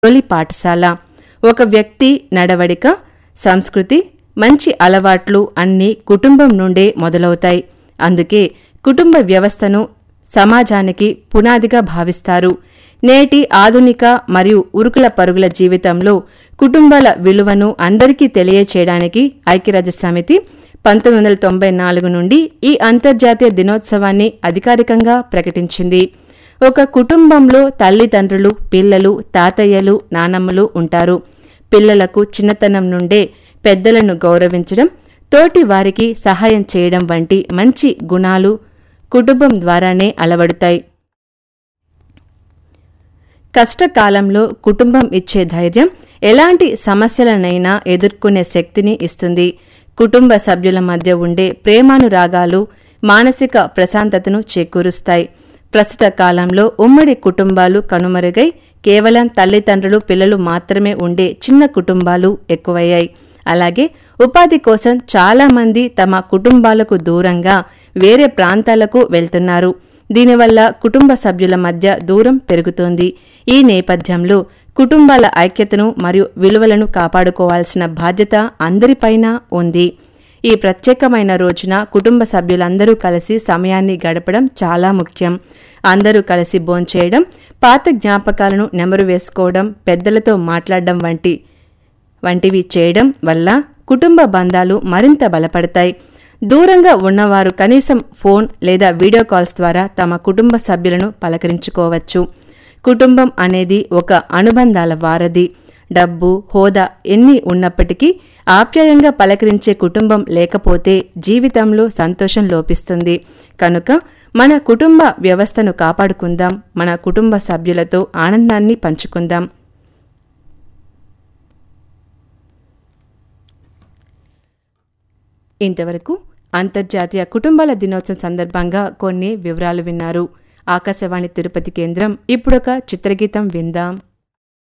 తొలి పాఠశాల. ఒక వ్యక్తి నడవడిక, సంస్కృతి, మంచి అలవాట్లు అన్నీ కుటుంబం నుండే మొదలవుతాయి. అందుకే కుటుంబ వ్యవస్థను సమాజానికి పునాదిగా భావిస్తారు. నేటి ఆధునిక మరియు ఉరుకుల పరుగుల జీవితంలో కుటుంబాల విలువను అందరికీ తెలియచేయడానికి ఐక్యరాజ్యసమితి 1994 నుండి ఈ అంతర్జాతీయ దినోత్సవాన్ని అధికారికంగా ప్రకటించింది. ఒక కుటుంబంలో తల్లిదండ్రులు, పిల్లలు, తాతయ్యలు, నానమ్మలు ఉంటారు. పిల్లలకు చిన్నతనం నుండే పెద్దలను గౌరవించడం, తోటి వారికి సహాయం చేయడం వంటి మంచి గుణాలు కుటుంబం ద్వారానే అలవడుతాయి. కష్టకాలంలో కుటుంబం ఇచ్చే ధైర్యం ఎలాంటి సమస్యలనైనా ఎదుర్కొనే శక్తిని ఇస్తుంది. కుటుంబ సభ్యుల మధ్య ఉండే ప్రేమానురాగాలు మానసిక ప్రశాంతతను చేకూరుస్తాయి. ప్రస్తుత కాలంలో ఉమ్మడి కుటుంబాలు కనుమరుగై కేవలం తల్లిదండ్రులు, పిల్లలు మాత్రమే ఉండే చిన్న కుటుంబాలు ఎక్కువయ్యాయి. అలాగే ఉపాధి కోసం చాలామంది తమ కుటుంబాలకు దూరంగా వేరే ప్రాంతాలకు వెళ్తున్నారు. దీనివల్ల కుటుంబ సభ్యుల మధ్య దూరం పెరుగుతోంది. ఈ నేపథ్యంలో కుటుంబాల ఐక్యతను మరియు విలువలను కాపాడుకోవాల్సిన బాధ్యత అందరిపైన ఉంది. ఈ ప్రత్యేకమైన రోజున కుటుంబ సభ్యులందరూ కలిసి సమయాన్ని గడపడం చాలా ముఖ్యం. అందరూ కలిసి భోంచేయడం, పాత జ్ఞాపకాలను నెమరు వేసుకోవడం, పెద్దలతో మాట్లాడడం వంటివి చేయడం వల్ల కుటుంబ బంధాలు మరింత బలపడతాయి. దూరంగా ఉన్నవారు కనీసం ఫోన్ లేదా వీడియో కాల్స్ ద్వారా తమ కుటుంబ సభ్యులను పలకరించుకోవచ్చు. కుటుంబం అనేది ఒక అనుబంధాల వారధి. డబ్బు, హోదా ఎన్ని ఉన్నప్పటికీ ఆప్యాయంగా పలకరించే కుటుంబం లేకపోతే జీవితంలో సంతోషం లోపిస్తుంది. కనుక మన కుటుంబ వ్యవస్థను కాపాడుకుందాం, మన కుటుంబ సభ్యులతో ఆనందాన్ని పంచుకుందాం. ఇంతవరకు అంతర్జాతీయ కుటుంబాల దినోత్సవం సందర్భంగా కొన్ని వివరాలు విన్నారు. ఆకాశవాణి తిరుపతి కేంద్రం ఇప్పుడొక చిత్రగీతం విందాం.